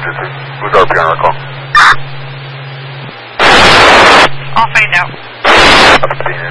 223. Who's RP on our call? All fade out. Up to